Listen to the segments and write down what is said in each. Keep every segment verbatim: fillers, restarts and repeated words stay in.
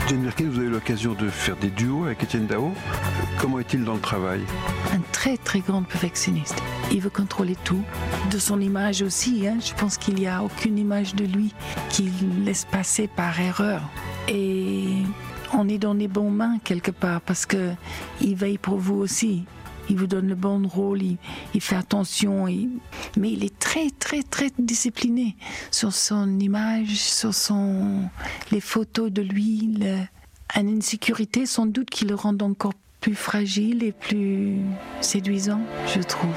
Jane Birkin, vous avez l'occasion de faire des duos avec Etienne Dao. Comment est-il dans le travail? Un très très grand perfectionniste. Il veut contrôler tout, de son image aussi. Hein. Je pense qu'il n'y a aucune image de lui qu'il laisse passer par erreur. Et on est dans les bonnes mains quelque part parce qu'il veille pour vous aussi. Il vous donne le bon rôle, il, il fait attention, il... mais il est très très très discipliné sur son image, sur son... les photos de lui. Le... Une insécurité sans doute qui le rend encore plus fragile et plus séduisant, je trouve.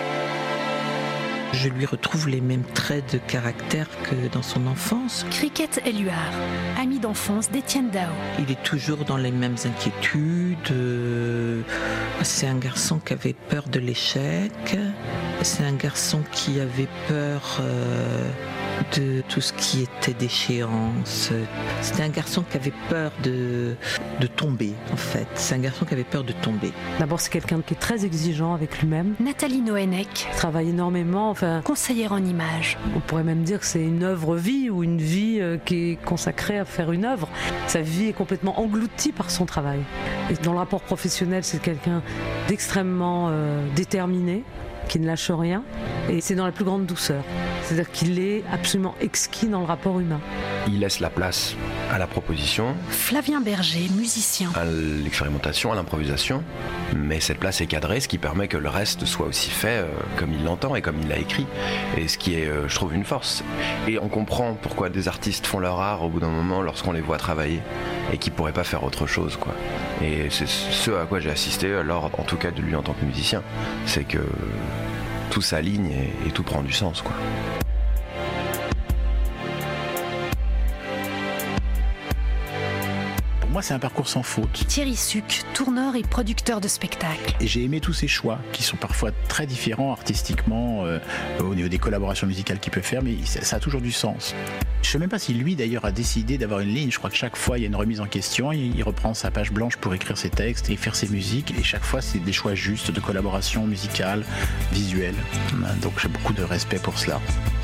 Je lui retrouve les mêmes traits de caractère que dans son enfance. Cricket Éluard, ami d'enfance d'Etienne Dao. Il est toujours dans les mêmes inquiétudes. C'est un garçon qui avait peur de l'échec. C'est un garçon qui avait peur euh, de tout ce qui était déchéance. C'était un garçon qui avait peur de, de tomber, en fait. C'est un garçon qui avait peur de tomber. D'abord, c'est quelqu'un qui est très exigeant avec lui-même. Nathalie Noënec. Il travaille énormément. Enfin, conseillère en images. On pourrait même dire que c'est une œuvre-vie ou une vie qui est consacrée à faire une œuvre. Sa vie est complètement engloutie par son travail. Et dans le rapport professionnel, c'est quelqu'un d'extrêmement euh, déterminé, qui ne lâche rien, et c'est dans la plus grande douceur. C'est-à-dire qu'il est absolument exquis dans le rapport humain. Il laisse la place à la proposition, Flavien Berger, musicien, à l'expérimentation, à l'improvisation, mais cette place est cadrée, ce qui permet que le reste soit aussi fait euh, comme il l'entend et comme il l'a écrit, et ce qui est, euh, je trouve, une force. Et on comprend pourquoi des artistes font leur art au bout d'un moment lorsqu'on les voit travailler, et qu'ils pourraient pas faire autre chose, quoi. Et c'est ce à quoi j'ai assisté, alors en tout cas de lui en tant que musicien, c'est que tout s'aligne et, et tout prend du sens, quoi. Pour moi, c'est un parcours sans faute. Thierry Suc, tourneur et producteur de spectacles. Et j'ai aimé tous ces choix, qui sont parfois très différents artistiquement, euh, au niveau des collaborations musicales qu'il peut faire, mais ça, ça a toujours du sens. Je ne sais même pas si lui, d'ailleurs, a décidé d'avoir une ligne. Je crois que chaque fois, il y a une remise en question. Il, il reprend sa page blanche pour écrire ses textes et faire ses musiques. Et chaque fois, c'est des choix justes de collaboration musicale, visuelle. Donc, j'ai beaucoup de respect pour cela.